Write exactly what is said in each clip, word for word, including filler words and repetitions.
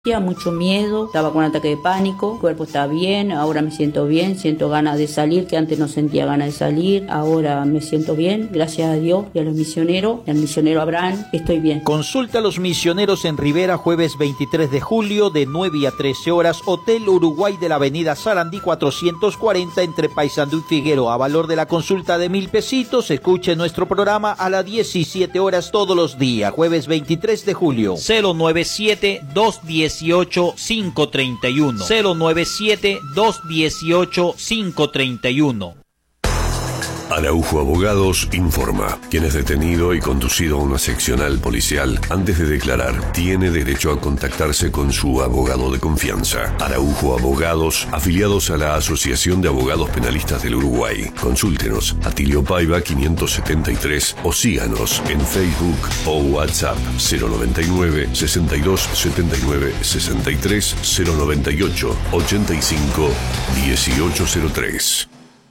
Mucho miedo, estaba con ataque de pánico, el cuerpo está bien, ahora me siento bien, siento ganas de salir, que antes no sentía ganas de salir, ahora me siento bien, gracias a Dios y a los misioneros, y al misionero Abraham, estoy bien. Consulta a los misioneros en Rivera, jueves veintitrés de julio, de nueve a trece horas, Hotel Uruguay de la avenida Sarandí cuatrocientos cuarenta, entre Paysandú y Figueroa, valor de la consulta de mil pesitos. Escuche nuestro programa a las diecisiete horas todos los días, jueves veintitrés de julio. cero nueve siete, dos uno ocho, cinco tres uno. cero nueve siete, dos uno ocho, cinco tres uno. Araujo Abogados informa. Quien es detenido y conducido a una seccional policial antes de declarar tiene derecho a contactarse con su abogado de confianza. Araujo Abogados, afiliados a la Asociación de Abogados Penalistas del Uruguay. Consúltenos a Tilio Paiva quinientos setenta y tres o síganos en Facebook o WhatsApp cero noventa y nueve, sesenta y dos, setenta y nueve, sesenta y tres, cero noventa y ocho, ochenta y cinco, dieciocho cero tres.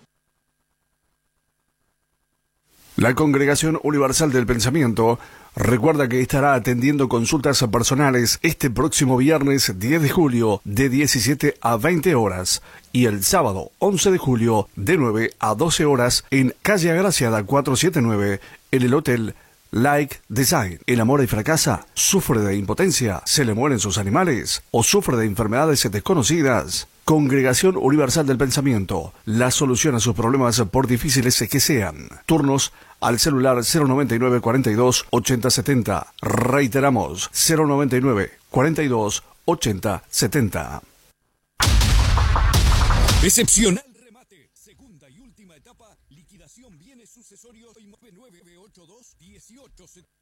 La Congregación Universal del Pensamiento recuerda que estará atendiendo consultas personales este próximo viernes diez de julio de diecisiete a veinte horas y el sábado once de julio de nueve a doce horas en Calle Agraciada cuatrocientos setenta y nueve en el Hotel Like Design. ¿El amor y fracasa? ¿Sufre de impotencia? ¿Se le mueren sus animales? ¿O sufre de enfermedades desconocidas? Congregación Universal del Pensamiento, la solución a sus problemas por difíciles que sean. Turnos al celular cero noventa y nueve, cuarenta y dos, ochenta setenta. Reiteramos, cero noventa y nueve, cuarenta y dos, ochenta setenta. Excepcional remate. Segunda y última etapa. Liquidación bienes sucesorios y nueve nueve ocho dos, dieciocho setenta.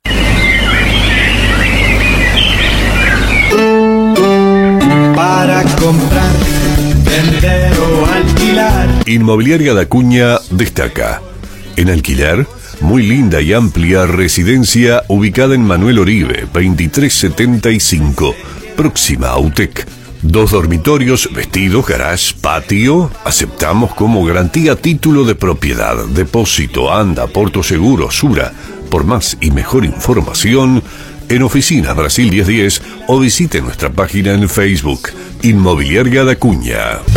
Para comprar, vender o alquilar. Inmobiliaria La Cuña destaca. En alquiler, muy linda y amplia residencia ubicada en Manuel Oribe, veintitrés setenta y cinco, próxima a U T E C. Dos dormitorios, vestidos, garage, patio. Aceptamos como garantía título de propiedad, depósito, ANDA, Porto Seguro, Sura. Por más y mejor información, en Oficina Brasil diez diez o visite nuestra página en Facebook, Inmobiliaria La Cuña.